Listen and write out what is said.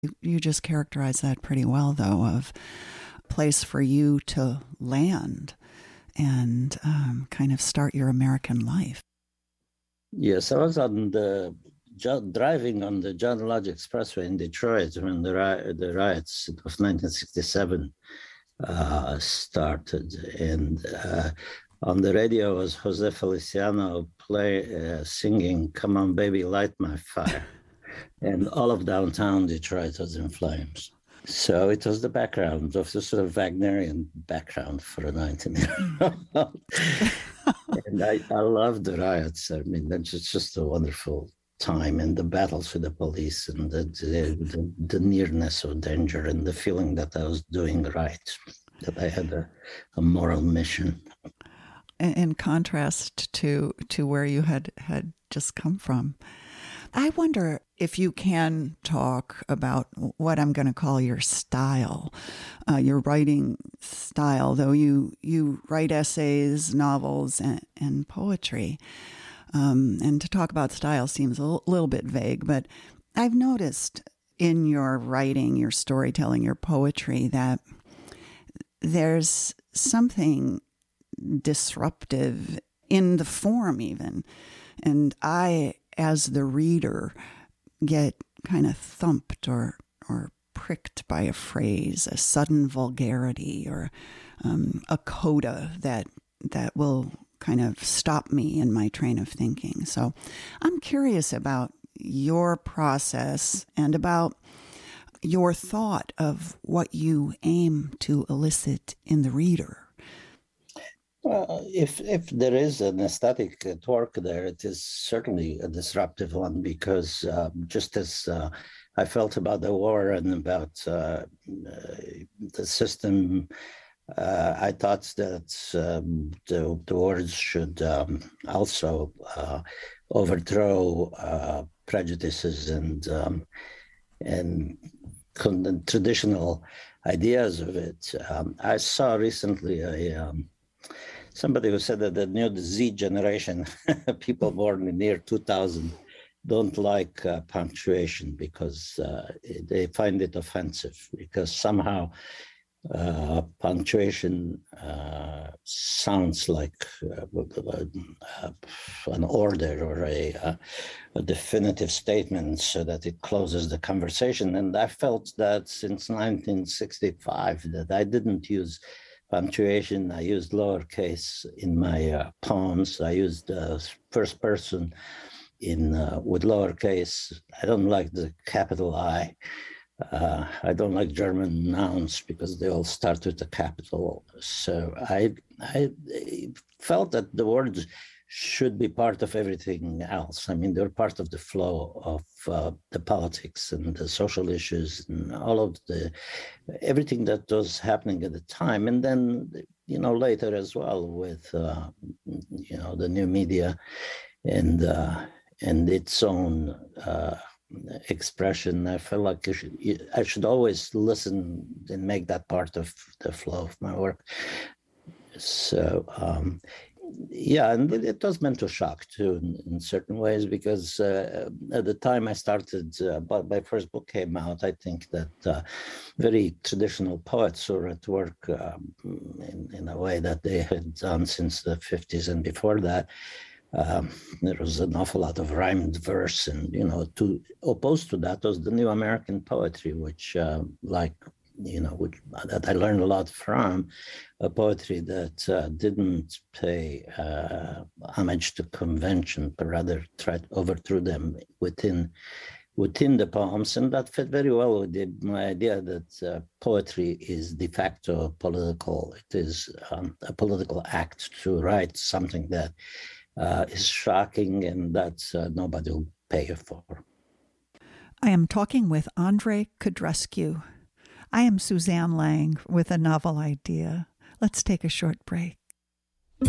You just characterize that pretty well, though, of a place for you to land and kind of start your American life. Yes, I was driving on the John Lodge Expressway in Detroit when the riots of 1967 started, and on the radio was Jose Feliciano singing "Come On Baby, Light My Fire," and all of downtown Detroit was in flames. So it was the background of the sort of Wagnerian background for a 19-year-old. And I love the riots. I mean, that's just a wonderful time, and the battles with the police, and the nearness of danger, and the feeling that I was doing right, that I had a moral mission. In contrast to where you had just come from. I wonder if you can talk about what I'm going to call your style, your writing style, though you write essays, novels, and poetry. And to talk about style seems a little bit vague, but I've noticed in your writing, your storytelling, your poetry, that there's something disruptive in the form even. And I, as the reader, get kind of thumped or pricked by a phrase, a sudden vulgarity, or a coda that will kind of stop me in my train of thinking. So I'm curious about your process and about your thought of what you aim to elicit in the reader. Well, if there is an aesthetic torque there, it is certainly a disruptive one, because just as I felt about the war and about the system, I thought that the words should also overthrow prejudices and traditional ideas of it. I saw recently somebody who said that the new Z generation, people born in the year 2000, don't like punctuation because they find it offensive, because somehow punctuation sounds like an order or a definitive statement, so that it closes the conversation. And I felt that since 1965 that I didn't use punctuation. I used lowercase in my poems. I used first person with lowercase. I don't like the capital I. I don't like German nouns because they all start with a capital. So I felt that the words should be part of everything else. I mean, they're part of the flow of the politics and the social issues and all of everything that was happening at the time. And then, later as well with, the new media and its own expression. I feel like I should always listen and make that part of the flow of my work. So, and it was mental shock too, in certain ways, because at the time I started, my first book came out, I think that very traditional poets were at work in a way that they had done since the 50s and before that. There was an awful lot of rhymed verse, and opposed to that was the new American poetry, which that I learned a lot from, a poetry that didn't pay homage to convention, but rather tried to overthrow them within the poems. And that fit very well with my idea that poetry is de facto political. It is a political act to write something that is shocking and that nobody will pay you for. I am talking with Andrei Codrescu. I am Suzanne Lang with a novel idea. Let's take a short break.